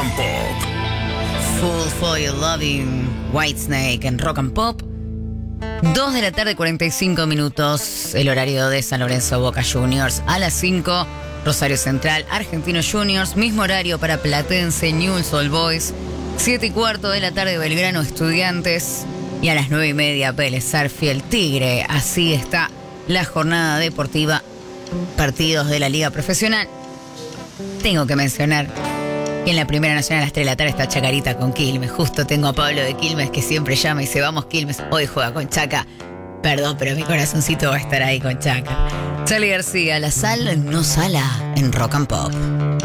and Pop. Fool for Your Loving, Whitesnake en Rock and Pop. 2 de la tarde, 45 minutos, el horario de San Lorenzo Boca Juniors. A las 5, Rosario Central, Argentinos Juniors. Mismo horario para Platense, Newell's Old Boys. 7:15 de la tarde, Belgrano Estudiantes. Y a las 9:30, Vélez Sarsfield Tigre. Así está la jornada deportiva. Partidos de la Liga Profesional. Tengo que mencionar que en la Primera Nacional a las 3 de la tarde está Chacarita con Quilmes. Justo tengo a Pablo de Quilmes que siempre llama y dice, vamos Quilmes, hoy juega con Chaca. Perdón, pero mi corazoncito va a estar ahí con Chaca. Charly García, la sal no sala en Rock and Pop.